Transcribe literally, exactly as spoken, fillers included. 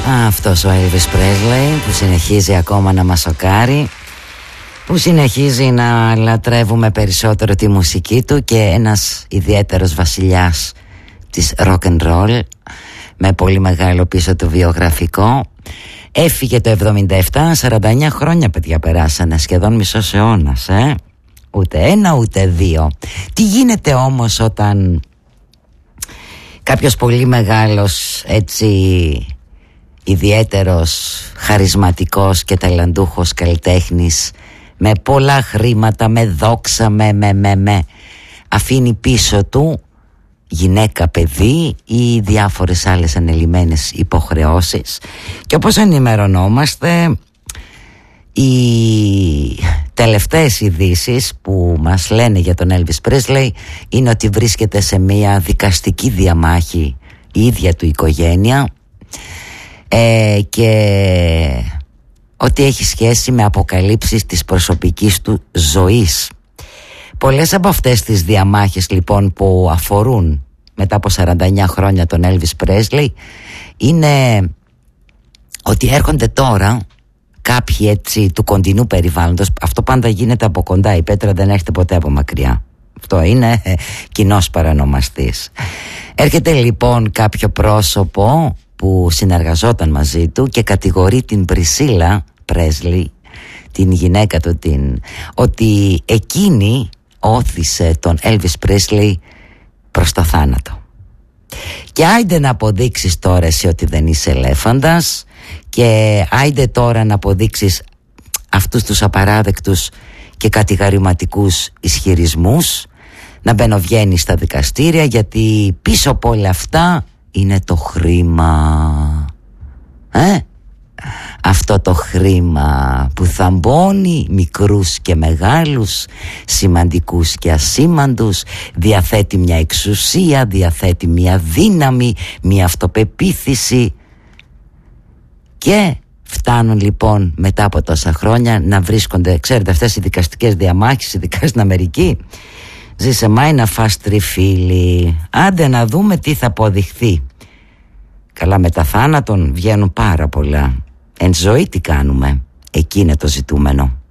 Αυτός ο Elvis Presley που συνεχίζει ακόμα να μας σοκάρει, που συνεχίζει να λατρεύουμε περισσότερο τη μουσική του, και ένας ιδιαίτερος βασιλιάς της rock and roll με πολύ μεγάλο πίσω του βιογραφικό. Έφυγε το εβδομήντα επτά, σαράντα εννιά χρόνια παιδιά περάσανε, σχεδόν μισός αιώνας, ε? Ούτε ένα ούτε δύο. Τι γίνεται όμως όταν κάποιος πολύ μεγάλος, έτσι ιδιαίτερος, χαρισματικός και ταλαντούχος καλλιτέχνης με πολλά χρήματα, με δόξα, με, με, με, με αφήνει πίσω του γυναίκα, παιδί ή διάφορες άλλες ανελημμένες υποχρεώσεις, και όπως ενημερωνόμαστε, οι τελευταίες ειδήσεις που μας λένε για τον Elvis Presley είναι ότι βρίσκεται σε μια δικαστική διαμάχη η ίδια του οικογένεια, ε, και ότι έχει σχέση με αποκαλύψεις της προσωπικής του ζωής. Πολλές από αυτές τις διαμάχες λοιπόν που αφορούν μετά από σαράντα εννιά χρόνια τον Elvis Presley είναι ότι έρχονται τώρα κάποιοι έτσι του κοντινού περιβάλλοντος. Αυτό πάντα γίνεται από κοντά, η πέτρα δεν έρχεται ποτέ από μακριά. Αυτό είναι ε, κοινός παρανομαστής. Έρχεται λοιπόν κάποιο πρόσωπο που συνεργαζόταν μαζί του και κατηγορεί την Πρισίλα Πρέσλι, την γυναίκα του, την, ότι εκείνη όθησε τον Elvis Presley προς το θάνατο. Και άιντε να αποδείξεις τώρα εσύ ότι δεν είσαι ελέφαντας, και άιντε τώρα να αποδείξεις αυτούς τους απαράδεκτους και κατηγορηματικούς ισχυρισμούς, να μπαινοβγαίνεις στα δικαστήρια, γιατί πίσω από όλα αυτά είναι το χρήμα. Ε? Αυτό το χρήμα που θαμπώνει μικρούς και μεγάλους, σημαντικούς και ασήμαντους, διαθέτει μια εξουσία, διαθέτει μια δύναμη, μια αυτοπεποίθηση, και φτάνουν λοιπόν μετά από τόσα χρόνια να βρίσκονται, ξέρετε, αυτές οι δικαστικές διαμάχες, ειδικά στην Αμερική, ζήσε μάι να φας τριφύλι, άντε να δούμε τι θα αποδειχθεί. Καλά, μετά θάνατον βγαίνουν πάρα πολλά. Εν ζωή τι κάνουμε, εκεί είναι το ζητούμενο.